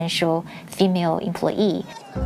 female employee.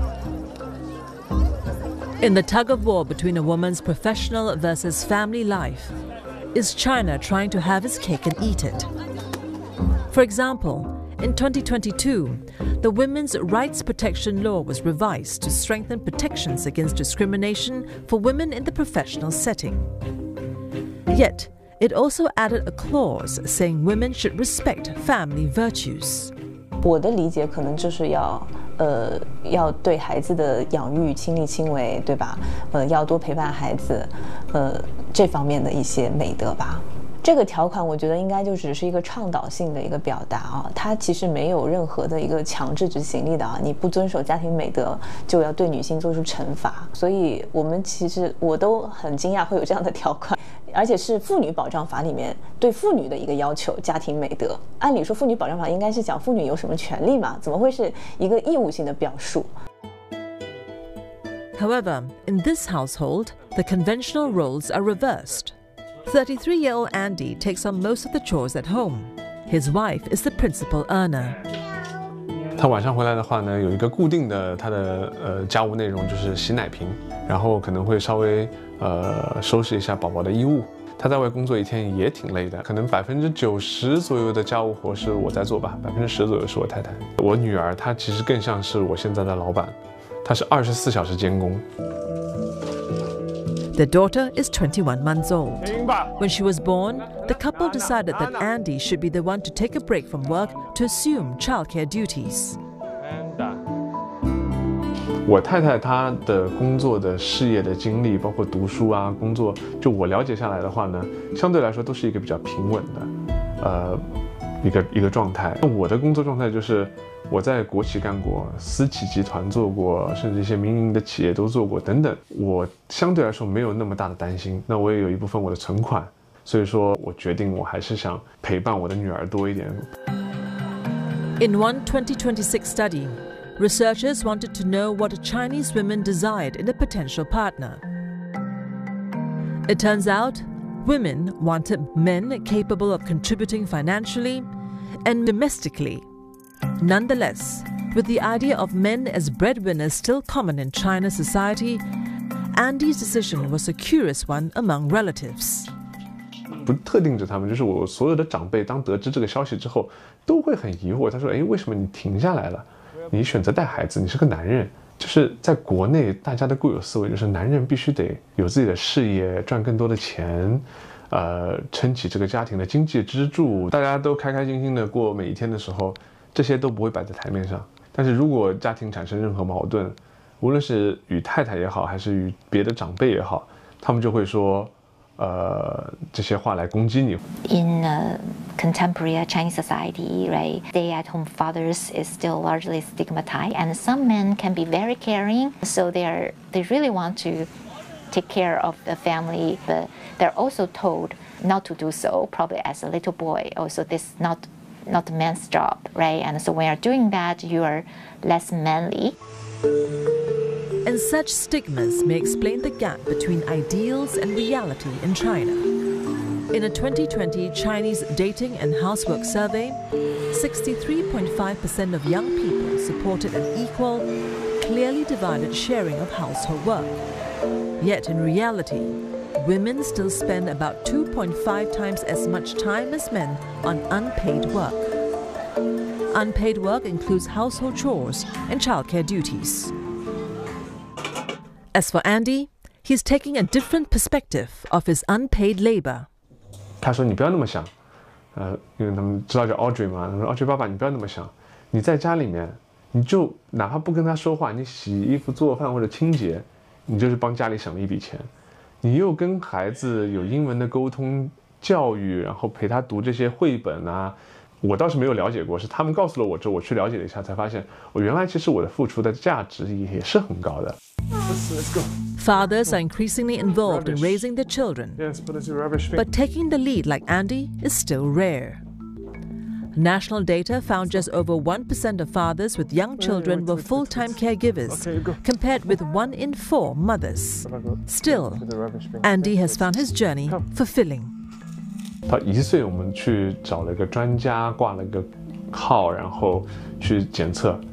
In the tug of war between a woman's professional versus family life, is China trying to have its cake and eat it? For example, in 2022, the Women's Rights Protection Law was revised to strengthen protections against discrimination for women in the professional setting. Yet, it also added a clause saying women should respect family virtues. 我的理解可能就是要对孩子的养育亲力亲为，对吧？要多陪伴孩子，这方面的一些美德吧。这个条款我觉得应该就只是一个倡导性的一个表达啊，它其实没有任何的一个强制执行力的啊。你不遵守家庭美德，就要对女性做出惩罚。所以我都很惊讶会有这样的条款。而且是妇女保障法里面对妇女的一个要求，家庭美德。按理说，妇女保障法应该是讲妇女有什么权利嘛，怎么会是一个义务性的表述？ However, in this household, the conventional roles are reversed. 33-year-old Andy takes on most of the chores at home. His wife is the principal earner. 他晚上回来的话呢，有一个固定的他的家务内容就是洗奶瓶，然后可能会稍微收拾一下宝宝的衣物。他在外工作一天也挺累的，可能90%左右的家务活是我在做吧，10%左右是我太太。我女儿她其实更像是我现在的老板，她是24小时监工。 The daughter is 21 months old. When she was born, the couple decided that Andy should be the one to take a break from work to assume childcare duties. 我太太她的工作的事业的经历，包括读书啊、工作，就我了解下来的话呢，相对来说都是一个比较平稳的，一个状态。我的工作状态就是我在国企干过，私企集团做过，甚至一些民营的企业都做过等等。我相对来说没有那么大的担心。那我也有一部分我的存款，所以说我决定我还是想陪伴我的女儿多一点。 In one 2026 study, researchers wanted to know what Chinese women desired in a potential partner. It turns out, women wanted men capable of contributing financially and domestically. Nonetheless, with the idea of men as breadwinners still common in China's society, Andy's decision was a curious one among relatives. 不特定着他们，就是我所有的长辈，当得知这个消息之后，都会很疑惑。他说：“哎，为什么你停下来了？你选择带孩子，你是个男人。”就是在国内，大家的固有思维就是男人必须得有自己的事业，赚更多的钱，撑起这个家庭的经济支柱。大家都开开心心的过每一天的时候，这些都不会摆在台面上。但是如果家庭产生任何矛盾，无论是与太太也好，还是与别的长辈也好，他们就会说。这些话来攻击你。 In contemporary Chinese society, right, stay-at-home fathers is still largely stigmatized, and some men can be very caring, so they really want to take care of the family, but they're also told not to do so. Probably as a little boy, also this not a man's job, right? And so when you're doing that, you are less manly. And such stigmas may explain the gap between ideals and reality in China. In a 2020 Chinese dating and housework survey, 63.5% of young people supported an equal, clearly divided sharing of household work. Yet in reality, women still spend about 2.5 times as much time as men on unpaid work. Unpaid work includes household chores and childcare duties. As for Andy, he's taking a different perspective of his unpaid labor. 他说：“你不要那么想，因为他们知道叫 Audrey 嘛，他说 Audrey 爸爸，你不要那么想，你在家里面，你就哪怕不跟他说话，你洗衣服、做饭或者清洁，你就是帮家里省了一笔钱。你又跟孩子有英文的沟通教育，然后陪他读这些绘本啊。”我倒是没有了解过，是他们告诉了我之后，我去了解了一下，才发现我原来其实我的付出的价值也是很高的。Let's go. Fathers are increasingly involved in raising their children. Yes, but it's a rubbish bin. But taking the lead like Andy is still rare. National data found just over 1% of fathers with young children were full-time caregivers, compared with 1 in 4 mothers. Still, Andy has found his journey fulfilling. 到1岁，我们去找了一个专家，挂了个号，然后去检测。